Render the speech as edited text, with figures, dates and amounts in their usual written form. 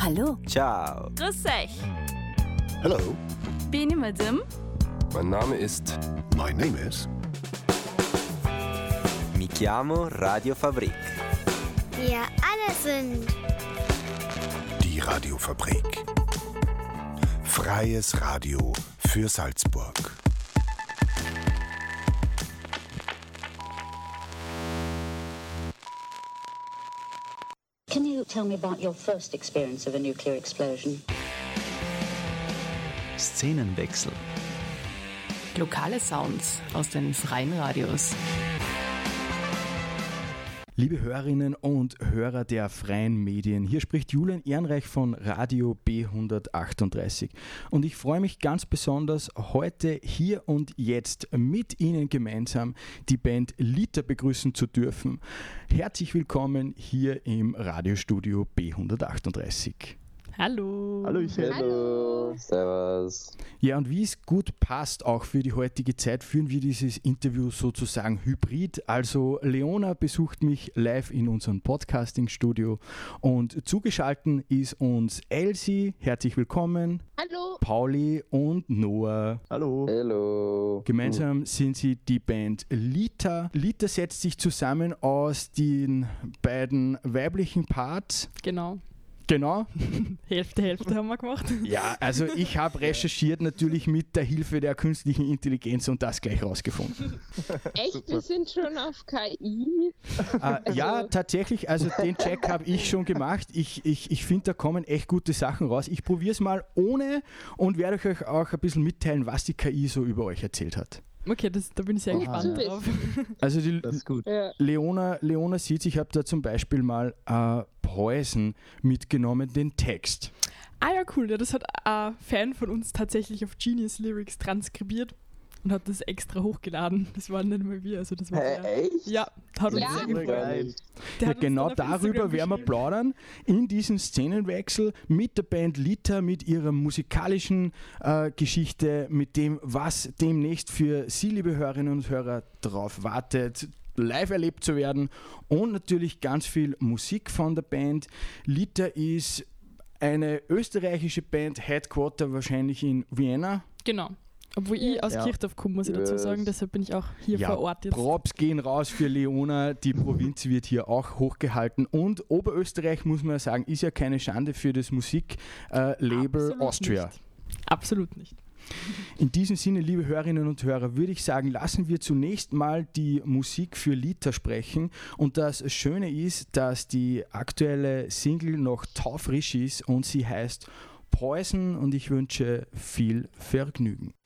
Hallo. Ciao. Grüß euch. Hello. Bin ich Madame? Mein Name ist... My name is... Mi chiamo Radio Fabrik. Wir alle sind Die Radiofabrik. Freies Radio für Salzburg. Can you tell me about your first experience of a nuclear explosion? Szenenwechsel. Lokale Sounds aus den freien Radios. Liebe Hörerinnen und Hörer der freien Medien, hier spricht Julian Ehrenreich von Radio B138 und ich freue mich ganz besonders, heute hier und jetzt mit Ihnen gemeinsam die Band Liter begrüßen zu dürfen. Herzlich willkommen hier im Radiostudio B138. Hallo. Hallo. Servus. Ja, und wie es gut passt, auch für die heutige Zeit, führen wir dieses Interview sozusagen hybrid. Also Leona besucht mich live in unserem Podcasting-Studio und zugeschaltet ist uns Elsie. Herzlich willkommen. Hallo. Pauli und Noah. Hallo. Hello. Gemeinsam sind sie die Band Liter. Liter setzt sich zusammen aus den beiden weiblichen Parts. Genau. Genau. Hälfte haben wir gemacht. Ja, also ich habe recherchiert natürlich mit der Hilfe der künstlichen Intelligenz und das gleich rausgefunden. Echt? Wir sind schon auf KI? Ja, tatsächlich, also den Check habe ich schon gemacht. Ich finde, da kommen echt gute Sachen raus. Ich probiere es mal ohne und werde euch auch ein bisschen mitteilen, was die KI so über euch erzählt hat. Okay, da bin ich sehr gespannt drauf. Also die Das ist gut. Ja. Leona sieht, ich habe da zum Beispiel mal Poison mitgenommen, den Text. Ah ja, cool. Ja, das hat ein Fan von uns tatsächlich auf Genius Lyrics transkribiert und hat das extra hochgeladen. Das waren nicht mal wir. Also das war Echt? Ja, hat uns Ja. sehr gefreut. Geil. Der Ja, hat uns genau dann auf darüber Instagram werden wir geschrieben. plaudern, in diesem Szenenwechsel mit der Band Liter, mit ihrer musikalischen Geschichte, mit dem, was demnächst für Sie, liebe Hörerinnen und Hörer, darauf wartet, live erlebt zu werden und natürlich ganz viel Musik von der Band. Liter ist eine österreichische Band, Headquarter wahrscheinlich in Vienna. Genau. Obwohl ich aus Ja. Kirchdorf komme, muss ich dazu sagen. Deshalb bin ich auch hier vor Ort jetzt. Props gehen raus für Leona, die Provinz wird hier auch hochgehalten und Oberösterreich, muss man sagen, ist ja keine Schande für das Musiklabel Absolut Austria. Nicht. Absolut nicht. In diesem Sinne, liebe Hörerinnen und Hörer, würde ich sagen, lassen wir zunächst mal die Musik für Liter sprechen. Und das Schöne ist, dass die aktuelle Single noch taufrisch ist und sie heißt Poison und ich wünsche viel Vergnügen.